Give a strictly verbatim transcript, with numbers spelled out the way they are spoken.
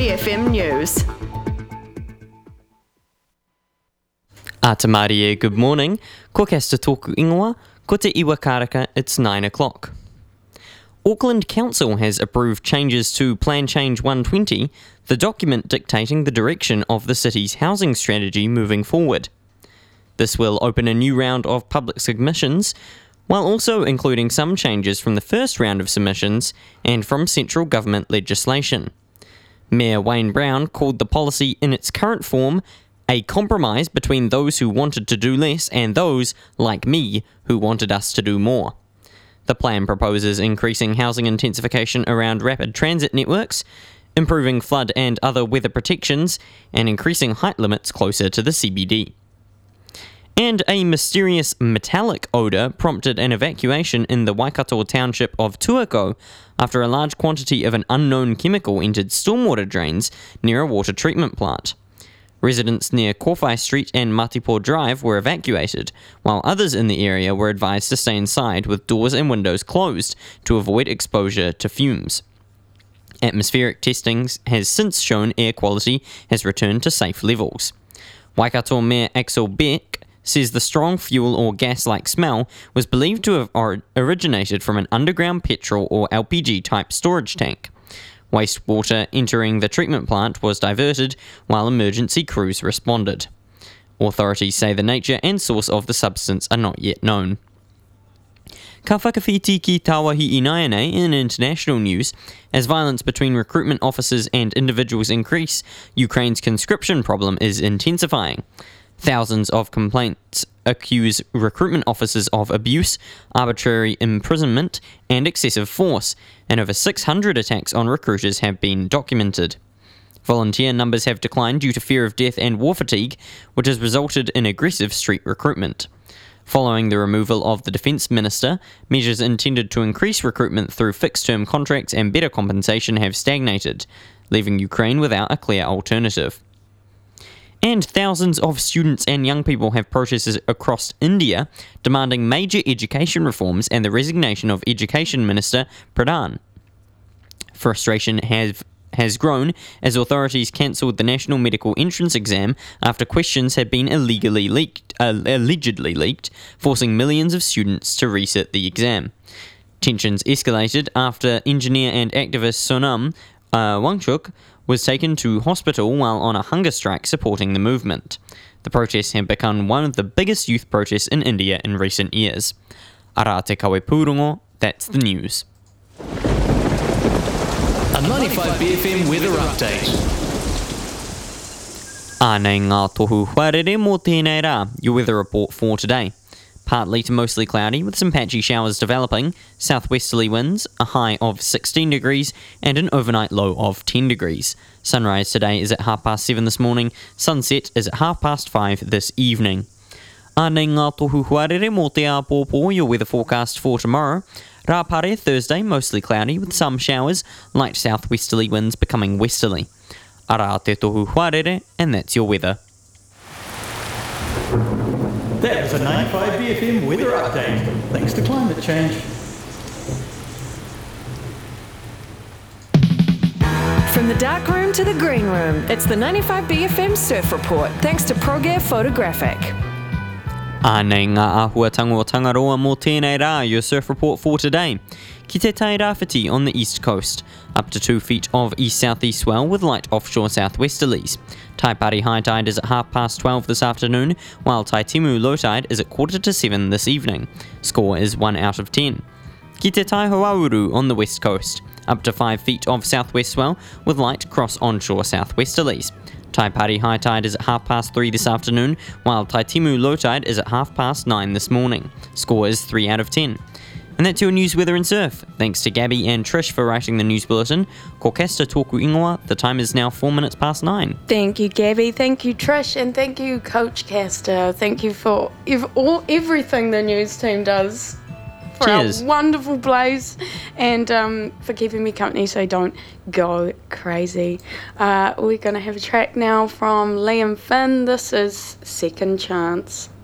B F M News. Atamarie, good morning. Ko kesta tōku ingoa, ko te iwa karaka, it's nine o'clock. Auckland Council has approved changes to Plan Change one twenty, the document dictating the direction of the city's housing strategy moving forward. This will open a new round of public submissions, while also including some changes from the first round of submissions and from central government legislation. Mayor Wayne Brown called the policy in its current form a compromise between those who wanted to do less and those, like me, who wanted us to do more. The plan proposes increasing housing intensification around rapid transit networks, improving flood and other weather protections, and increasing height limits closer to the C B D. And a mysterious metallic odour prompted an evacuation in the Waikato township of Tuako after a large quantity of an unknown chemical entered stormwater drains near a water treatment plant. Residents near Kowhai Street and Matipo Drive were evacuated, while others in the area were advised to stay inside with doors and windows closed to avoid exposure to fumes. Atmospheric testing has since shown air quality has returned to safe levels. Waikato Mayor Axel Beck says the strong fuel or gas-like smell was believed to have or- originated from an underground petrol or L P G-type storage tank. Wastewater entering the treatment plant was diverted while emergency crews responded. Authorities say the nature and source of the substance are not yet known. Ka whakawhiti ki Tāwahi Inaina in international news, as violence between recruitment officers and individuals increase, Ukraine's conscription problem is intensifying. Thousands of complaints accuse recruitment officers of abuse, arbitrary imprisonment, and excessive force, and over six hundred attacks on recruiters have been documented. Volunteer numbers have declined due to fear of death and war fatigue, which has resulted in aggressive street recruitment. Following the removal of the Defence Minister, measures intended to increase recruitment through fixed-term contracts and better compensation have stagnated, leaving Ukraine without a clear alternative. And thousands of students and young people have protested across India demanding major education reforms and the resignation of Education Minister Pradhan. Frustration has has grown as authorities cancelled the national medical entrance exam after questions had been illegally leaked, uh, allegedly leaked, forcing millions of students to resit the exam. Tensions escalated after engineer and activist Sonam uh, Wangchuk was taken to hospital while on a hunger strike supporting the movement. The protests have become one of the biggest youth protests in India in recent years. Ara te kawe pūrongo, that's the news. A ninety-five B F M weather update. Ānei ngā tohu wharere mō tēnei rā, your weather report for today. Partly to mostly cloudy with some patchy showers developing, southwesterly winds, a high of sixteen degrees and an overnight low of ten degrees. Sunrise today is at half past seven this morning, sunset is at half past five this evening. Ānei ngā tohu wharere mō te āpōpō, your weather forecast for tomorrow. Rāpare, Thursday, mostly cloudy with some showers, light southwesterly winds becoming westerly. Ara te tohu wharere, and that's your weather. That was a ninety-five B F M weather update, thanks to climate change. From the dark room to the green room, it's the ninety-five B F M Surf Report, thanks to ProGear Photographic. Ānei ngā āhuatanga o Tangaroa mō tēnei rā, your surf report for today. Ki te tai rāwhiti on the east coast, up to two feet of east-southeast swell with light offshore southwesterlies. Taipari high tide is at half past twelve this afternoon, while Taitimu low tide is at quarter to seven this evening. Score is one out of ten. Ki te tai Hoauru on the west coast, up to five feet of southwest swell with light cross onshore southwesterlies. Taipari high tide is at half past three this afternoon, while Taitimu low tide is at half past nine this morning. Score is three out of ten. And that's your news, weather and surf. Thanks to Gabby and Trish for writing the news bulletin. Ko kesta tōku ingoa, the time is now four minutes past nine. Thank you, Gabby. Thank you, Trish. And thank you, Coach Caster. Thank you for ev- all everything the news team does for Cheers. our wonderful plays and um, for keeping me company so I don't go crazy. Uh, we're going to have a track now from Liam Finn. This is Second Chance.